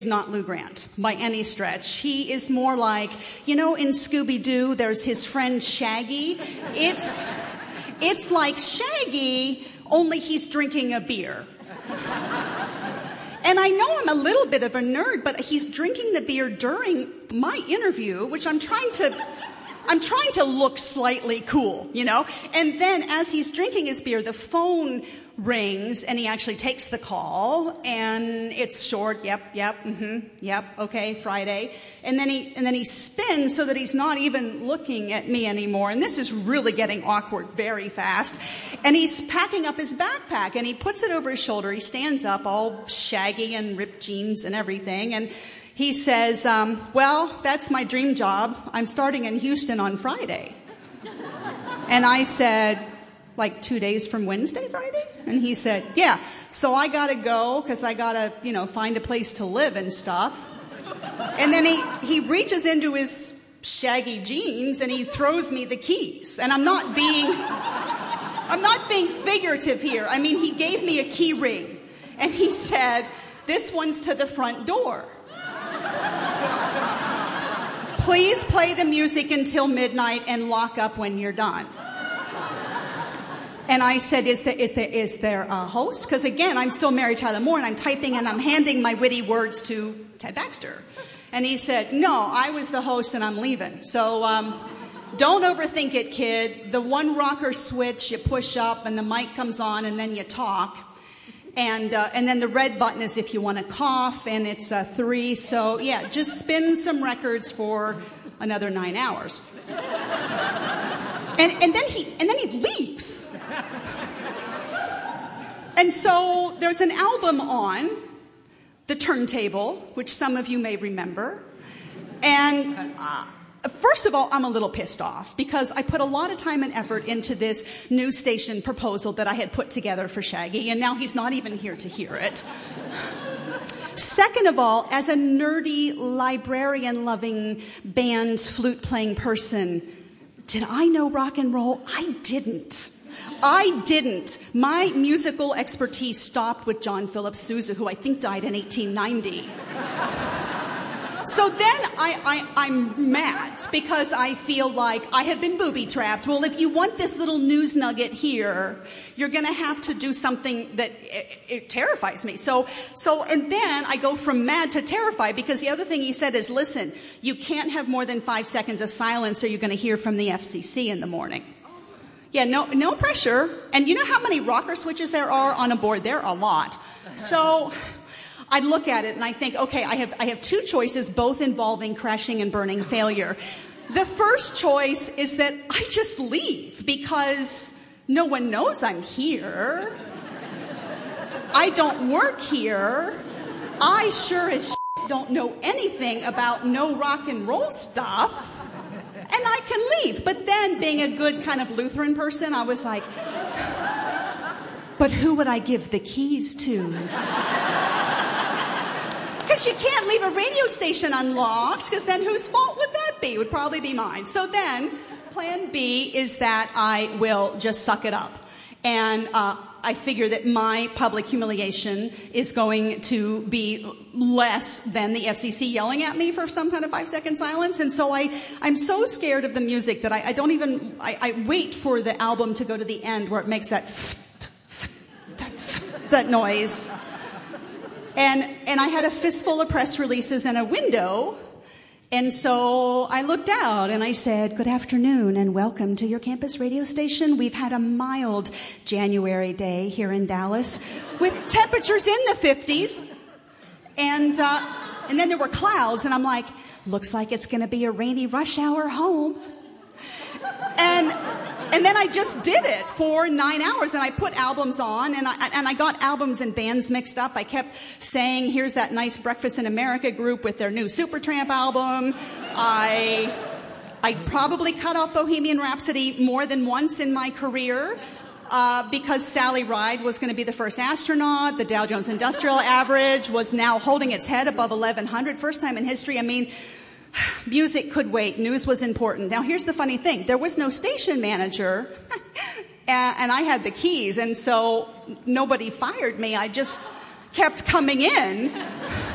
not Lou Grant by any stretch. He is more like, in Scooby-Doo, there's his friend Shaggy. It's like Shaggy, only he's drinking a beer. And I know I'm a little bit of a nerd, but he's drinking the beer during my interview, which I'm trying to look slightly cool, And then as he's drinking his beer, the phone rings and he actually takes the call and it's short. Yep, okay, Friday. And then he spins so that he's not even looking at me anymore. And this is really getting awkward very fast. And he's packing up his backpack and he puts it over his shoulder. He stands up all shaggy and ripped jeans and everything. And he says, well, that's my dream job. I'm starting in Houston on Friday. And I said, like 2 days from Wednesday, Friday? And he said, yeah, so I gotta go because I gotta, find a place to live and stuff. And then he reaches into his shaggy jeans and he throws me the keys. And I'm not being figurative here. I mean, he gave me a key ring and he said, this one's to the front door. Please play the music until midnight and lock up when you're done. And I said, is there a host? Because again, I'm still Mary Tyler Moore and I'm typing and I'm handing my witty words to Ted Baxter. And he said, no, I was the host and I'm leaving. So don't overthink it, kid. The one rocker switch, you push up and the mic comes on and then you talk. And then the red button is if you want to cough, and it's 3. So yeah, just spin some records for another 9 hours. And then he leaves. And so there's an album on the turntable, which some of you may remember. And first of all, I'm a little pissed off because I put a lot of time and effort into this new station proposal that I had put together for Shaggy, and now he's not even here to hear it. Second of all, as a nerdy, librarian-loving, band, flute-playing person, did I know rock and roll? I didn't. My musical expertise stopped with John Philip Sousa, who I think died in 1890. So then I'm mad because I feel like I have been booby-trapped. Well, if you want this little news nugget here, you're going to have to do something that it terrifies me. So, and then I go from mad to terrified because the other thing he said is, listen, you can't have more than 5 seconds of silence or you're going to hear from the FCC in the morning. Yeah, no pressure. And you know how many rocker switches there are on a board? There are a lot. So I look at it and I think, okay, I have 2 choices, both involving crashing and burning failure. The first choice is that I just leave because no one knows I'm here. I don't work here. I sure as shit don't know anything about no rock and roll stuff. And I can leave. But then, being a good kind of Lutheran person, I was like, but who would I give the keys to? Because you can't leave a radio station unlocked, because then whose fault would that be? It would probably be mine. So then, plan B is that I will just suck it up. And I figure that my public humiliation is going to be less than the FCC yelling at me for some kind of 5-second silence. And so I'm so scared of the music that I wait for the album to go to the end where it makes that noise. And I had a fistful of press releases and a window. And so I looked out and I said, good afternoon and welcome to your campus radio station. We've had a mild January day here in Dallas with temperatures in the 50s. And then there were clouds and I'm like, looks like it's going to be a rainy rush hour home. And then I just did it for 9 hours and I put albums on and I got albums and bands mixed up. I kept saying, here's that nice Breakfast in America group with their new Supertramp album. I probably cut off Bohemian Rhapsody more than once in my career because Sally Ride was going to be the first astronaut. The Dow Jones Industrial Average was now holding its head above 1100. First time in history. I mean, music could wait. News was important. Now, here's the funny thing. There was no station manager, and I had the keys, and so nobody fired me. I just kept coming in.